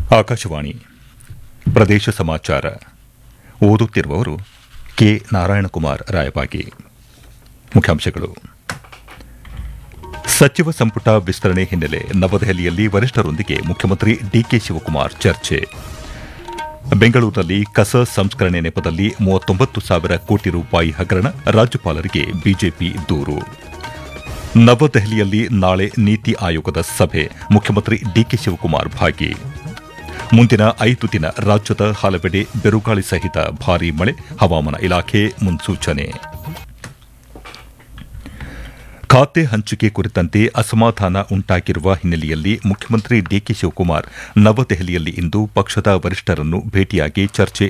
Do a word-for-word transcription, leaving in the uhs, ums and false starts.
ಆಕಾಶವಾಣಿ ಪ್ರದೇಶ ಸಮಾಚಾರ ಓದುತ್ತಿರುವವರು ಕೆ ನಾರಾಯಣಕುಮಾರ್ ರಾಯಬಾಗಿ. ಮುಖ್ಯಾಂಶಗಳು. ಸಚಿವ ಸಂಪುಟ ವಿಸ್ತರಣೆ ಹಿನ್ನೆಲೆ ನವದೆಹಲಿಯಲ್ಲಿ ವರಿಷ್ಠರೊಂದಿಗೆ ಮುಖ್ಯಮಂತ್ರಿ ಡಿಕೆ ಶಿವಕುಮಾರ್ ಚರ್ಚೆ. ಬೆಂಗಳೂರಿನಲ್ಲಿ ಕಸ ಸಂಸ್ಕರಣೆ ನೆಪದಲ್ಲಿ ಮೂವತ್ತೊಂಬತ್ತು ಸಾವಿರ ಕೋಟಿ ರೂಪಾಯಿ ಹಗರಣ, ರಾಜ್ಯಪಾಲರಿಗೆ ಬಿಜೆಪಿ ದೂರು. ನವದೆಹಲಿಯಲ್ಲಿ ನಾಳೆ ನೀತಿ ಆಯೋಗದ ಸಭೆ, ಮುಖ್ಯಮಂತ್ರಿ ಡಿಕೆ ಶಿವಕುಮಾರ್ ಭಾಗಿ. ಮುಂದಿನ ಐದು ದಿನ ರಾಜ್ಯದ ಹಲವೆಡೆ ಬಿರುಗಾಳಿ ಸಹಿತ ಭಾರೀ ಮಳೆ, ಹವಾಮಾನ ಇಲಾಖೆ ಮುನ್ಸೂಚನೆ. ಖಾತೆ ಹಂಚಿಕೆ ಕುರಿತಂತೆ ಅಸಮಾಧಾನ ಉಂಟಾಗಿರುವ ಹಿನ್ನೆಲೆಯಲ್ಲಿ ಮುಖ್ಯಮಂತ್ರಿ ಡಿಕೆ ಶಿವಕುಮಾರ್ ನವದೆಹಲಿಯಲ್ಲಿ ಇಂದು ಪಕ್ಷದ ವರಿಷ್ಠರನ್ನು ಭೇಟಿಯಾಗಿ ಚರ್ಚೆ